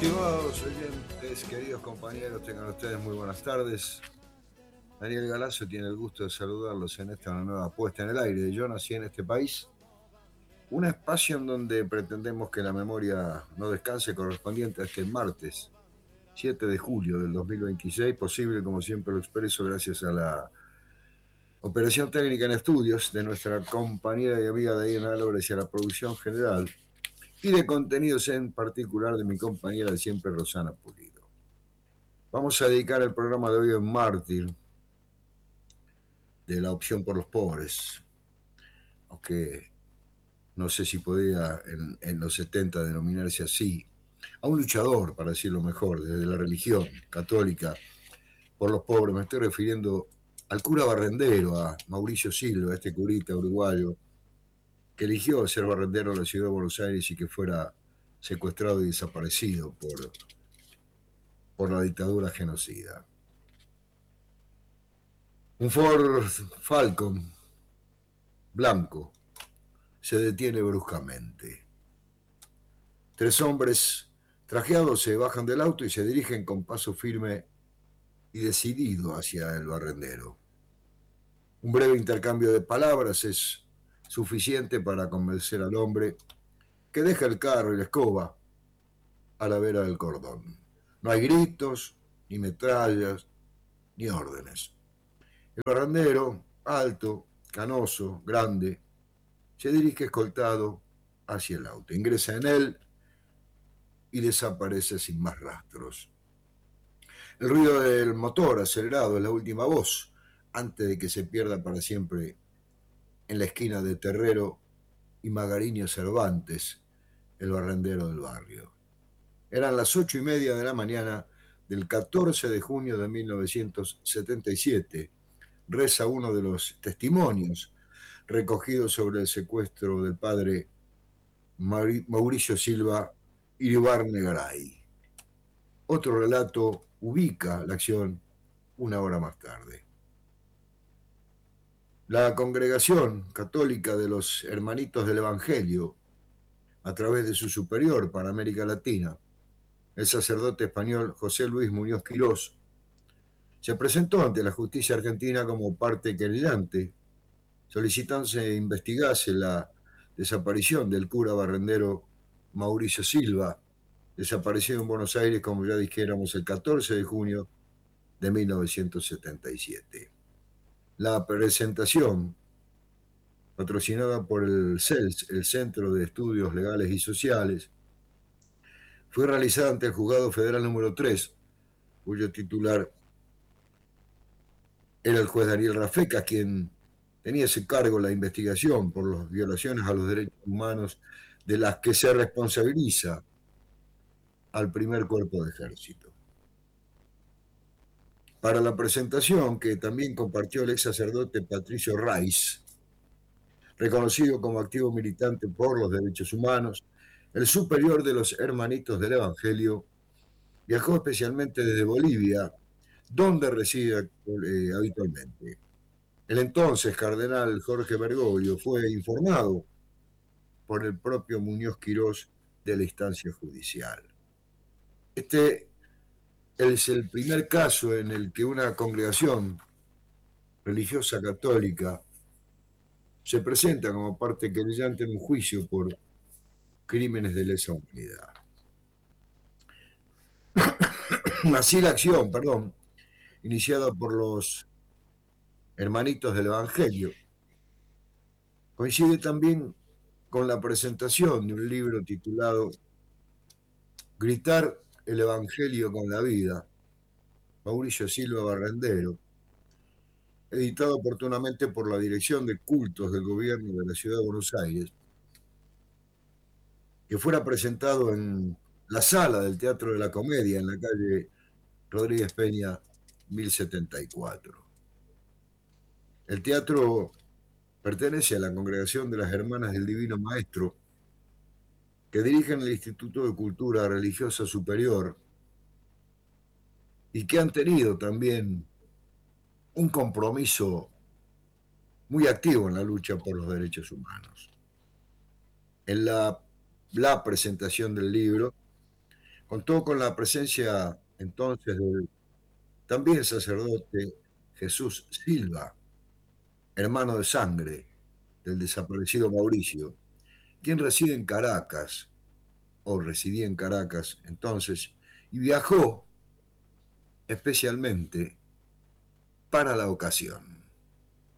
Estimados oyentes, queridos compañeros, tengan ustedes muy buenas tardes. Daniel Galazo tiene el gusto de saludarlos en esta nueva puesta en el aire de Yo Nací en este país, un espacio en donde pretendemos que la memoria no descanse, correspondiente a este martes 7 de julio del 2026, posible como siempre lo expreso gracias a la operación técnica en estudios de nuestra compañera y amiga Diana Álvarez y a la producción general y de contenidos en particular de mi compañera de siempre, Rosana Pulido. Vamos a dedicar el programa de hoy a un mártir de la opción por los pobres, aunque no sé si podía en los 70 denominarse así, a un luchador, para decirlo mejor, desde la religión católica por los pobres. Me estoy refiriendo al cura barrendero, a Mauricio Silva, este curita uruguayo, que eligió ser barrendero en la ciudad de Buenos Aires y que fuera secuestrado y desaparecido por la dictadura genocida. Un Ford Falcon blanco se detiene bruscamente. Tres hombres trajeados se bajan del auto y se dirigen con paso firme y decidido hacia el barrendero. Un breve intercambio de palabras es suficiente para convencer al hombre que deja el carro y la escoba a la vera del cordón. No hay gritos, ni metrallas, ni órdenes. El barrendero, alto, canoso, grande, se dirige escoltado hacia el auto. Ingresa en él y desaparece sin más rastros. El ruido del motor acelerado es la última voz antes de que se pierda para siempre en la esquina de Terrero y Magariño Cervantes, el barrendero del barrio. Eran las 8:30 de la mañana del 14 de junio de 1977. Reza uno de los testimonios recogidos sobre el secuestro del padre Mauricio Silva Iribarne Garay. Otro relato ubica la acción una hora más tarde. La Congregación Católica de los Hermanitos del Evangelio, a través de su superior para América Latina, el sacerdote español José Luis Muñoz Quirós, se presentó ante la justicia argentina como parte querellante, solicitando se investigase la desaparición del cura barrendero Mauricio Silva, desaparecido en Buenos Aires, como ya dijéramos, el 14 de junio de 1977. La presentación, patrocinada por el CELS, el Centro de Estudios Legales y Sociales, fue realizada ante el Juzgado Federal número 3, cuyo titular era el juez Daniel Rafeca, quien tenía ese cargo la investigación por las violaciones a los derechos humanos de las que se responsabiliza al primer cuerpo de ejército. Para la presentación, que también compartió el ex sacerdote Patricio Raiz, reconocido como activo militante por los derechos humanos, el superior de los Hermanitos del Evangelio viajó especialmente desde Bolivia, donde reside habitualmente. El entonces cardenal Jorge Bergoglio fue informado por el propio Muñoz Quirós de la instancia judicial. Este es el primer caso en el que una congregación religiosa católica se presenta como parte querellante en un juicio por crímenes de lesa humanidad. Así la acción, iniciada por los Hermanitos del Evangelio, coincide también con la presentación de un libro titulado Gritar el Evangelio con la vida, Mauricio Silva Barrendero, editado oportunamente por la Dirección de Cultos del Gobierno de la Ciudad de Buenos Aires, que fuera presentado en la sala del Teatro de la Comedia en la calle Rodríguez Peña 1074. El teatro pertenece a la Congregación de las Hermanas del Divino Maestro, que dirigen el Instituto de Cultura Religiosa Superior y que han tenido también un compromiso muy activo en la lucha por los derechos humanos. En la presentación del libro Contó con la presencia entonces del también sacerdote Jesús Silva, hermano de sangre del desaparecido Mauricio, quien reside en Caracas, o residía en Caracas entonces, y viajó especialmente para la ocasión.